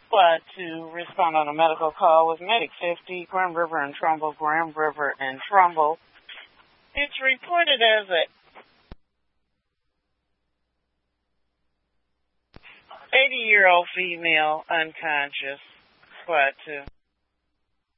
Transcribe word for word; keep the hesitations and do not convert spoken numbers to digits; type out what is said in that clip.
Squad to respond on a medical call with Medic fifty, Grand River and Trumbull, Grand River and Trumbull. It's reported as a eighty-year-old female unconscious. Squad two.